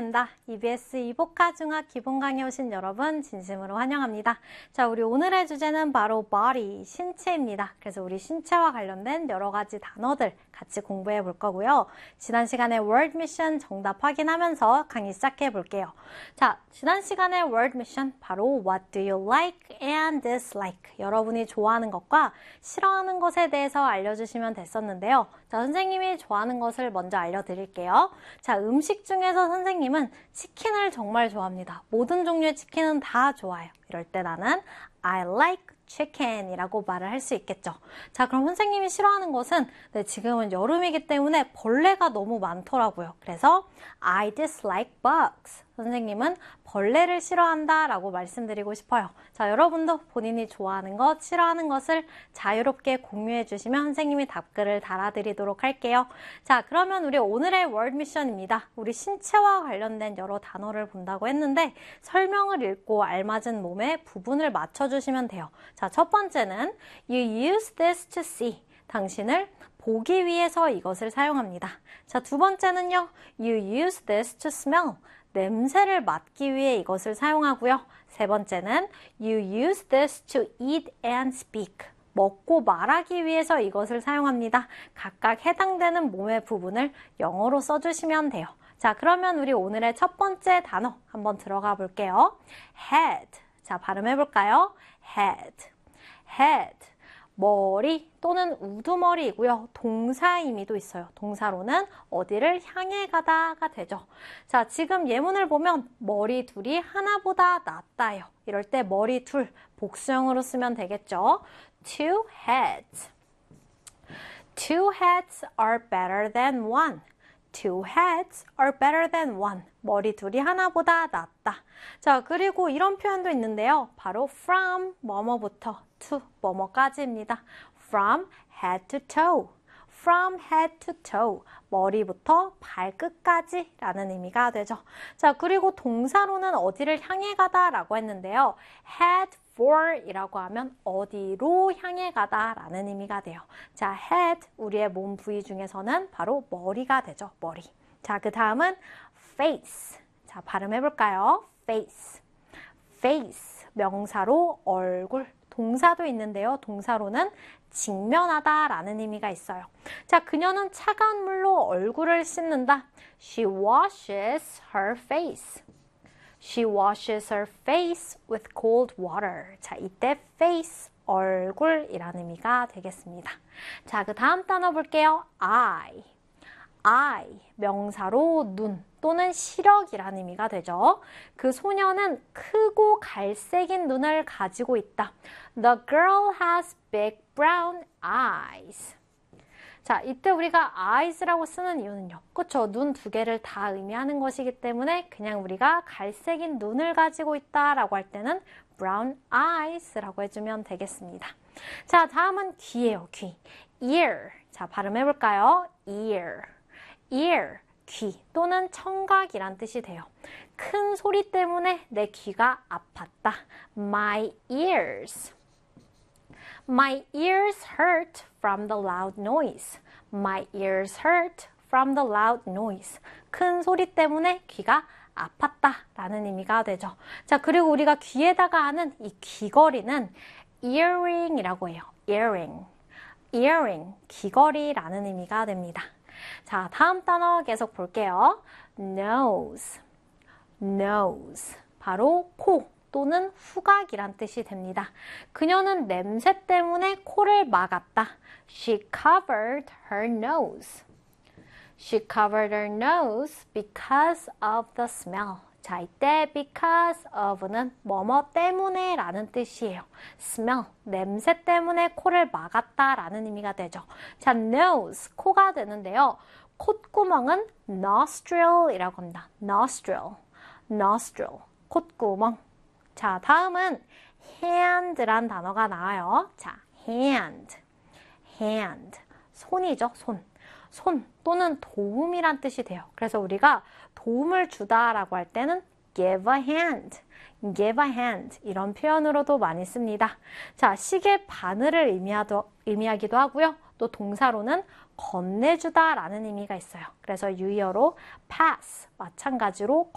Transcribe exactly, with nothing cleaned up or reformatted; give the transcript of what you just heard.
반갑습니다. 이비에스 이복화중학 기본 강의 오신 여러분 진심으로 환영합니다. 자, 우리 오늘의 주제는 바로 body, 신체입니다. 그래서 우리 신체와 관련된 여러 가지 단어들 같이 공부해 볼 거고요. 지난 시간에 word mission 정답 확인하면서 강의 시작해 볼게요. 자, 지난 시간에 word mission 바로 what do you like and dislike, 여러분이 좋아하는 것과 싫어하는 것에 대해서 알려주시면 됐었는데요. 자, 선생님이 좋아하는 것을 먼저 알려드릴게요. 자, 음식 중에서 선생님은 치킨을 정말 좋아합니다. 모든 종류의 치킨은 다 좋아해요. 이럴 때 나는 I like chicken 이라고 말을 할 수 있겠죠. 자, 그럼 선생님이 싫어하는 것은 네, 지금은 여름이기 때문에 벌레가 너무 많더라고요. 그래서 I dislike bugs. 선생님은 벌레를 싫어한다 라고 말씀드리고 싶어요. 자, 여러분도 본인이 좋아하는 것, 싫어하는 것을 자유롭게 공유해 주시면 선생님이 답글을 달아드리도록 할게요. 자, 그러면 우리 오늘의 word mission입니다. 우리 신체와 관련된 여러 단어를 본다고 했는데 설명을 읽고 알맞은 몸의 부분을 맞춰주시면 돼요. 자, 첫 번째는 You use this to see. 당신을 보기 위해서 이것을 사용합니다. 자, 두 번째는요. You use this to smell. 냄새를 맡기 위해 이것을 사용하고요. 세 번째는 You use this to eat and speak. 먹고 말하기 위해서 이것을 사용합니다. 각각 해당되는 몸의 부분을 영어로 써주시면 돼요. 자, 그러면 우리 오늘의 첫 번째 단어 한번 들어가 볼게요. head. 자, 발음해 볼까요? head. head. 머리 또는 우두머리이고요. 동사 의미도 있어요. 동사로는 어디를 향해 가다가 되죠. 자, 지금 예문을 보면 머리 둘이 하나보다 낫다요. 이럴 때 머리 둘 복수형으로 쓰면 되겠죠. Two heads. Two heads are better than one. Two heads are better than one. 머리 둘이 하나보다 낫다. 자, 그리고 이런 표현도 있는데요. 바로 from 뭐뭐부터 to 뭐뭐까지입니다. From head to toe. From head to toe. 머리부터 발끝까지 라는 의미가 되죠. 자, 그리고 동사로는 어디를 향해 가다 라고 했는데요. head for 이라고 하면 어디로 향해 가다 라는 의미가 돼요. 자, head, 우리의 몸 부위 중에서는 바로 머리가 되죠. 머리. 자, 그 다음은 face. 자, 발음해 볼까요? face. face. 명사로 얼굴. 동사도 있는데요. 동사로는 직면하다 라는 의미가 있어요. 자, 그녀는 차가운 물로 얼굴을 씻는다. She washes her face. She washes her face with cold water. 자, 이때 face, 얼굴이라는 의미가 되겠습니다. 자, 그 다음 단어 볼게요. eye. eye, 명사로 눈 또는 시력이라는 의미가 되죠. 그 소녀는 크고 갈색인 눈을 가지고 있다. The girl has big brown eyes. 자, 이때 우리가 eyes라고 쓰는 이유는요. 그쵸? 눈 두 개를 다 의미하는 것이기 때문에 그냥 우리가 갈색인 눈을 가지고 있다라고 할 때는 brown eyes라고 해주면 되겠습니다. 자, 다음은 귀예요. 귀. ear. 자, 발음해 볼까요? ear. ear. 귀 또는 청각이란 뜻이 돼요. 큰 소리 때문에 내 귀가 아팠다. My ears. My ears hurt from the loud noise. My ears hurt from the loud noise. 큰 소리 때문에 귀가 아팠다 라는 의미가 되죠. 자, 그리고 우리가 귀에다가 하는 이 귀걸이는 earring이라고 해요. earring. earring, 귀걸이라는 의미가 됩니다. 자, 다음 단어 계속 볼게요. nose. nose. 바로 코. 또는 후각이란 뜻이 됩니다. 그녀는 냄새 때문에 코를 막았다. She covered her nose. She covered her nose because of the smell. 자, 이때 because of는 뭐뭐 때문에 라는 뜻이에요. smell, 냄새 때문에 코를 막았다 라는 의미가 되죠. 자, nose, 코가 되는데요. 콧구멍은 nostril이라고 합니다. nostril, nostril, 콧구멍. 자, 다음은 hand란 단어가 나와요. 자, hand, hand, 손이죠, 손. 손 또는 도움이란 뜻이 돼요. 그래서 우리가 도움을 주다라고 할 때는 give a hand, give a hand 이런 표현으로도 많이 씁니다. 자, 시계 바늘을 의미하도, 의미하기도 하고요. 또 동사로는 건네주다 라는 의미가 있어요. 그래서 유의어로 pass, 마찬가지로